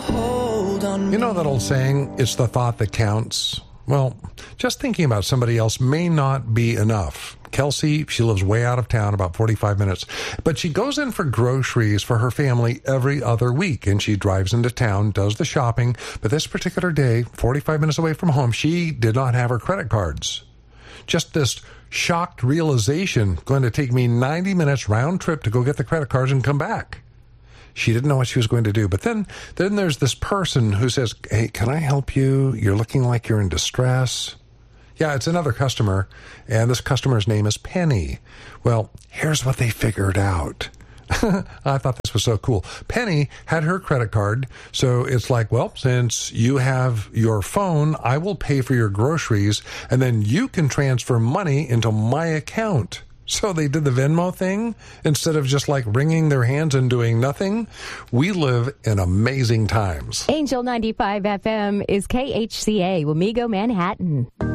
You know that old saying, it's the thought that counts? Well, just thinking about somebody else may not be enough. Kelsey, she lives way out of town, about 45 minutes, but she goes in for groceries for her family every other week, and she drives into town, does the shopping, but this particular day, 45 minutes away from home, she did not have her credit cards. Just this shocked realization, going to take me 90 minutes round trip to go get the credit cards and come back. She didn't know what she was going to do. But then there's this person who says, hey, can I help you? You're looking like you're in distress. Yeah, it's another customer, and this customer's name is Penny. Well, here's what they figured out. I thought this was so cool. Penny had her credit card, so it's like, well, since you have your phone, I will pay for your groceries, and then you can transfer money into my account. So they did the Venmo thing instead of just like wringing their hands and doing nothing. We live in amazing times. Angel 95 FM is KHCA, Wamego, Manhattan.